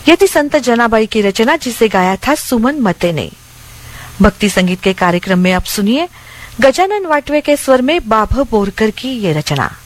ये थी संत जनाबाई की रचना, जिसे गाया था सुमन मते ने। भक्ति संगीत के कार्यक्रम में अब सुनिए गजानन वाटवे के स्वर में बाभ बोरकर की ये रचना।